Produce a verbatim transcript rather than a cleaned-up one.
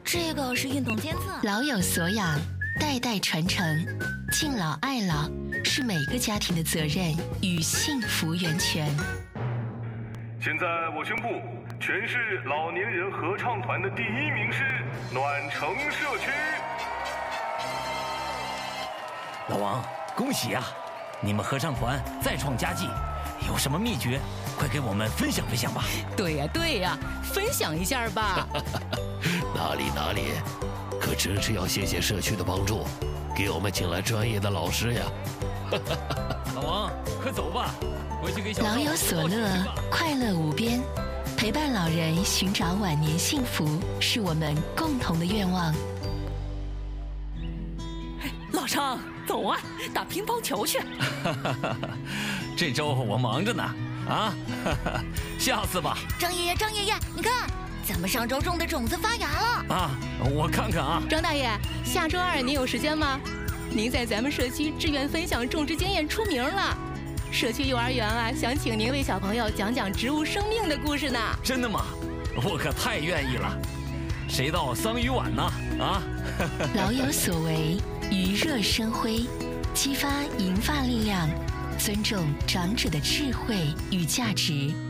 这个是运动监测。 老有所养，代代传承，敬老爱老是每个家庭的责任与幸福源泉。 现在我宣布，全市老年人合唱团的第一名是暖城社区。 老王，恭喜啊！你们合唱团再创佳绩，有什么秘诀？快给我们分享分享吧。 对呀对呀，分享一下吧。 哪里哪里，可真是要谢谢社区的帮助，给我们请来专业的老师呀。 老王，快走吧，回去给小老有所乐，快乐无边，陪伴老人寻找晚年幸福，是我们共同的愿望。 老张，走啊，打乒乓球去。 这周我忙着呢，啊，下次吧。 张爷爷，张爷爷，你看，咱们上周种的种子发芽了。 啊，我看看啊。 张大爷，下周二您有时间吗？您在咱们社区志愿分享种植经验出名了，社区幼儿园啊，想请您为小朋友讲讲植物生命的故事呢。 真的吗？我可太愿意了。谁到桑榆晚呢？啊！ 老有所为，余热生辉，激发银发力量，尊重长者的智慧与价值。